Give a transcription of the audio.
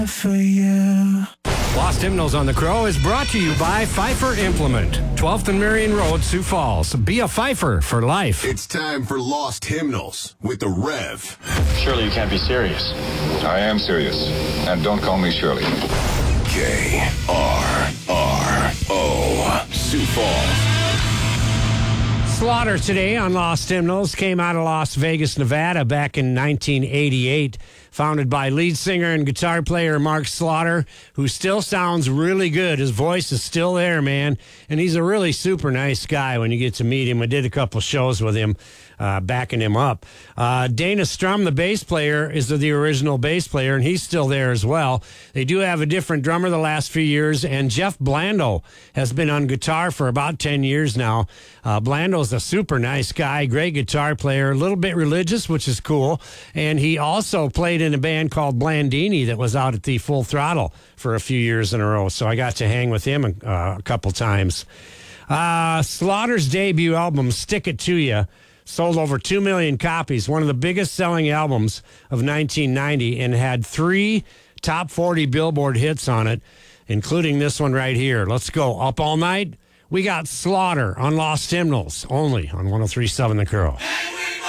For you. Lost Hymnals on the Crow is brought to you by Pfeiffer Implement, 12th and Marion Road, Sioux Falls. Be a Pfeiffer for life. It's time for Lost Hymnals with the Rev. Surely you can't be serious. I am serious. And don't call me Shirley. KRRO, Sioux Falls. Slaughter today on Lost Hymnals came out of Las Vegas, Nevada back in 1988. Founded by lead singer and guitar player Mark Slaughter, who still sounds really good. His voice is still there, man. And he's a really super nice guy when you get to meet him. I did a couple shows with him, backing him up. Dana Strum, the bass player, is the original bass player, and he's still there as well. They do have a different drummer the last few years, and Jeff Blando has been on guitar for about 10 years now. Blando's a super nice guy, great guitar player, a little bit religious, which is cool. And he also played in a band called Blandini that was out at the Full Throttle for a few years in a row. So I got to hang with him a couple times. Slaughter's debut album, Stick It To Ya, sold over 2 million copies, one of the biggest selling albums of 1990, and had 3 top 40 Billboard hits on it, including this one right here. Let's go. Up All Night. We got Slaughter on Lost Hymnals, only on 103.7 The Crow.